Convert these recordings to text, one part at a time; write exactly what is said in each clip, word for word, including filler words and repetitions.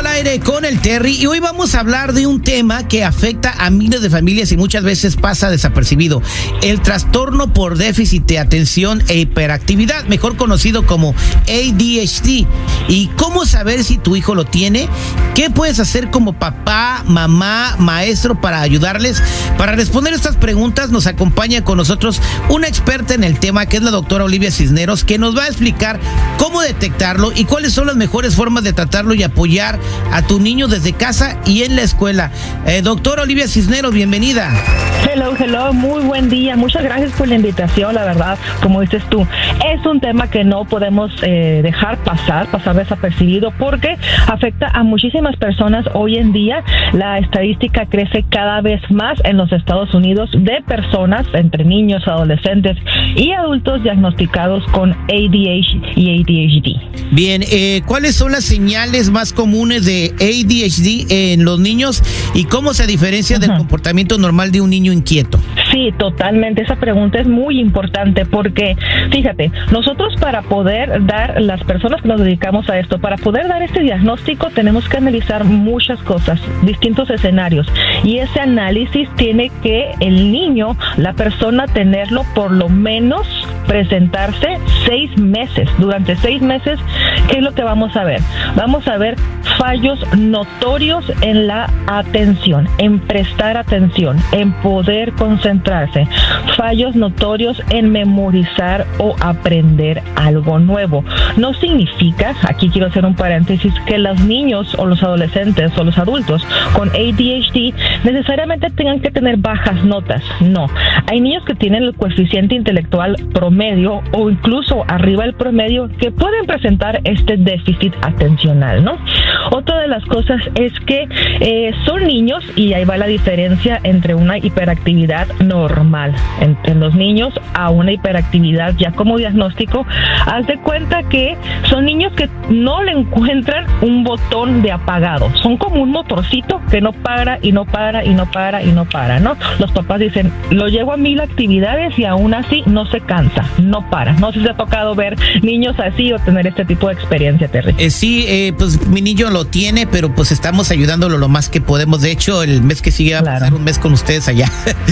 al aire con el Terry y hoy vamos a hablar de un tema que afecta a miles de familias y muchas veces pasa desapercibido: el trastorno por déficit de atención e hiperactividad, mejor conocido como A D H D. ¿Y cómo saber si tu hijo lo tiene? ¿Qué puedes hacer como papá, mamá, maestro para ayudarles? Para responder estas preguntas nos acompaña con nosotros una experta en el tema, que es la doctora Olivia Cisneros, que nos va a explicar cómo detectarlo y cuáles son las mejores formas de tratarlo y apoyar a tu niño desde casa y en la escuela. Eh, doctora Olivia Cisneros, bienvenida. Hello, hello, muy buen día. Muchas gracias por la invitación. La verdad, como dices tú, es un tema que no podemos eh, dejar pasar, pasar desapercibido, porque afecta a muchísimas personas. Hoy en día la estadística crece cada vez más en los Estados Unidos de personas, entre niños, adolescentes y adultos, diagnosticados con A D H y A D H D. Bien, eh, ¿cuáles son las señales más comunes de A D H D en los niños y cómo se diferencia uh-huh. del comportamiento normal de un niño inquieto? Sí, totalmente. Esa pregunta es muy importante porque, fíjate, nosotros para poder dar, las personas que nos dedicamos a esto, para poder dar este diagnóstico tenemos que analizar muchas cosas, distintos escenarios, y ese análisis tiene que el niño, la persona, tenerlo por lo menos presentarse seis meses. Durante seis meses, ¿qué es lo que vamos a ver? Vamos a ver fallos notorios en la atención, en prestar atención, en poder concentrarse, fallos notorios en memorizar o aprender algo nuevo. No significa, aquí quiero hacer un paréntesis, que los niños o los adolescentes o los adultos con A D H D necesariamente tengan que tener bajas notas. No, hay niños que tienen el coeficiente intelectual promedio o incluso arriba del promedio que pueden presentar este déficit atencional, ¿no? Otra de las cosas es que eh, son niños, y ahí va la diferencia entre una hiperactividad normal entre los niños a una hiperactividad ya como diagnóstico. Haz de cuenta que son niños que no le encuentran un botón de apagado, son como un motorcito que no para y no para y no para y no para, ¿no? Los papás dicen, lo llevo a mil actividades y aún así no se cansa, no para. No sé si te ha tocado ver niños así o tener este tipo de experiencia, Terry. Eh, sí, eh, pues mi niño lo tiene, pero pues estamos ayudándolo lo más que podemos. De hecho, el mes que sigue va claro. a pasar un mes con ustedes allá.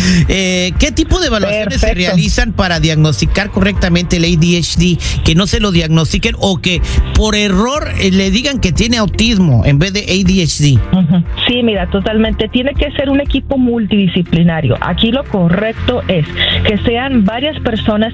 eh, ¿Qué tipo de evaluaciones Perfecto. se realizan para diagnosticar correctamente el A D H D? Que no se lo diagnostiquen o que por error eh, le digan que tiene autismo en vez de A D H D. Uh-huh. Sí, mira, totalmente. Tiene que ser un equipo multidisciplinario. Aquí lo correcto es que sean varias personas